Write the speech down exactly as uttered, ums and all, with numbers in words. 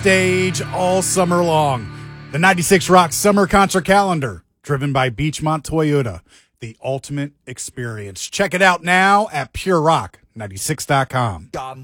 stage all summer long. The ninety-six Rock Summer Concert Calendar, driven by Beechmont Toyota, the ultimate experience. Check it out now at pure rock ninety-six dot com.